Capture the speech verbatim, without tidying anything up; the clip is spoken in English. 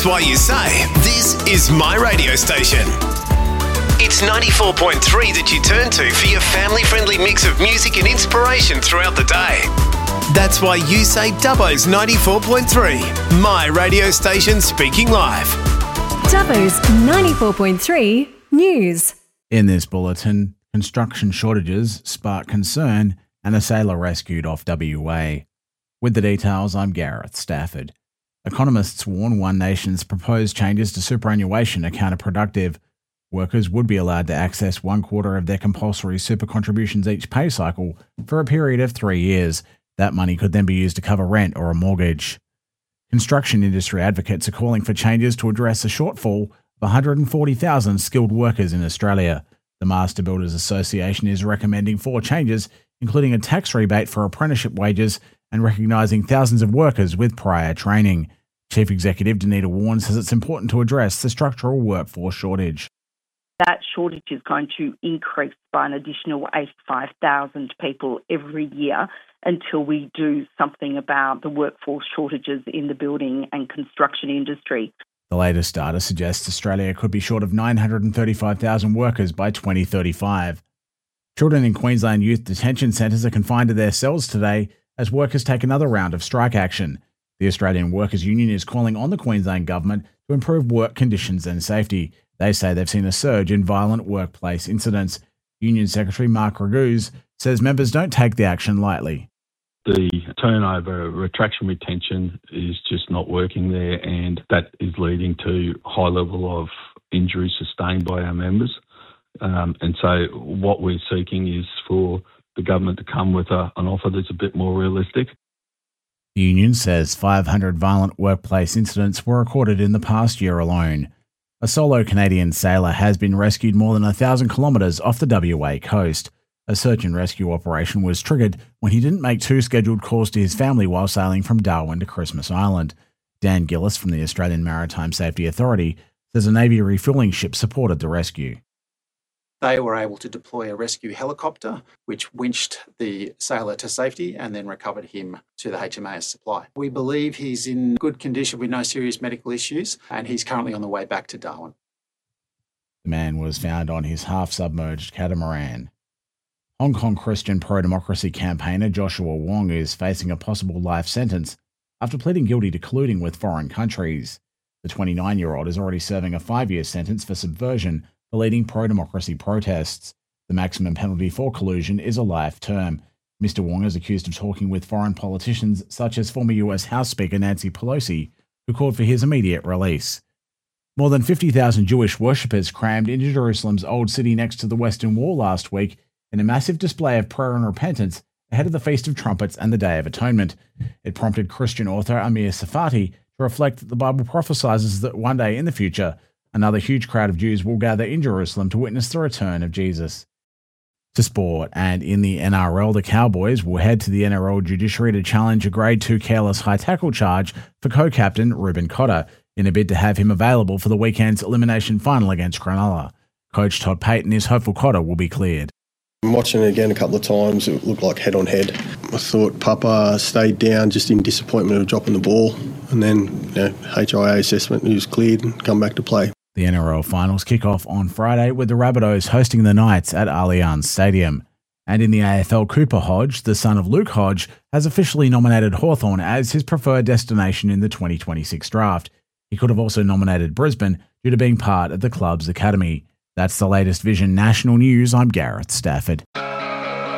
That's why you say, this is my radio station. It's ninety-four point three that you turn to for your family-friendly mix of music and inspiration throughout the day. That's why you say Dubbo's ninety-four point three, my radio station speaking live. Dubbo's ninety-four point three News. In this bulletin, construction shortages spark concern and a sailor rescued off W A. With the details, I'm Gareth Stafford. Economists warn One Nation's proposed changes to superannuation are counterproductive. Workers would be allowed to access one quarter of their compulsory super contributions each pay cycle for a period of three years. That money could then be used to cover rent or a mortgage. Construction industry advocates are calling for changes to address a shortfall of one hundred forty thousand skilled workers in Australia. The Master Builders Association is recommending four changes, including a tax rebate for apprenticeship wages and recognising thousands of workers with prior training. Chief Executive Danita Warren says it's important to address the structural workforce shortage. That shortage is going to increase by an additional eighty-five thousand people every year until we do something about the workforce shortages in the building and construction industry. The latest data suggests Australia could be short of nine hundred thirty-five thousand workers by twenty thirty-five. Children in Queensland youth detention centres are confined to their cells today as workers take another round of strike action. The Australian Workers' Union is calling on the Queensland Government to improve work conditions and safety. They say they've seen a surge in violent workplace incidents. Union Secretary Mark Raguse says members don't take the action lightly. The turnover, retraction retention is just not working there, and that is leading to high level of injuries sustained by our members. Um, and so what we're seeking is for the government to come with a, an offer that's a bit more realistic. The union says five hundred violent workplace incidents were recorded in the past year alone. A solo Canadian sailor has been rescued more than one thousand kilometres off the W A coast. A search and rescue operation was triggered when he didn't make two scheduled calls to his family while sailing from Darwin to Christmas Island. Dan Gillis from the Australian Maritime Safety Authority says a Navy refuelling ship supported the rescue. They were able to deploy a rescue helicopter, which winched the sailor to safety and then recovered him to the H M A S Supply. We believe he's in good condition with no serious medical issues, and he's currently on the way back to Darwin. The man was found on his half-submerged catamaran. Hong Kong Christian pro-democracy campaigner Joshua Wong is facing a possible life sentence after pleading guilty to colluding with foreign countries. The twenty-nine-year-old is already serving a five-year sentence for subversion for leading pro-democracy protests. The maximum penalty for collusion is a life term. Mister Wong is accused of talking with foreign politicians such as former U S House Speaker Nancy Pelosi, who called for his immediate release. More than fifty thousand Jewish worshippers crammed into Jerusalem's Old City next to the Western Wall last week in a massive display of prayer and repentance ahead of the Feast of Trumpets and the Day of Atonement. It prompted Christian author Amir Safati to reflect that the Bible prophesies that one day in the future, another huge crowd of Jews will gather in Jerusalem to witness the return of Jesus. To sport, and in the N R L, the Cowboys will head to the N R L judiciary to challenge a Grade two careless high tackle charge for co-captain Ruben Cotter in a bid to have him available for the weekend's elimination final against Cronulla. Coach Todd Payton is hopeful Cotter will be cleared. I'm watching it again a couple of times. It looked like head on head. I thought Papa stayed down just in disappointment of dropping the ball, and then you know, H I A assessment, he was cleared and come back to play. The N R L finals kick off on Friday with the Rabbitohs hosting the Knights at Allianz Stadium. And in the A F L, Cooper Hodge, the son of Luke Hodge, has officially nominated Hawthorn as his preferred destination in the twenty twenty-six draft. He could have also nominated Brisbane due to being part of the club's academy. That's the latest Vision National News. I'm Gareth Stafford.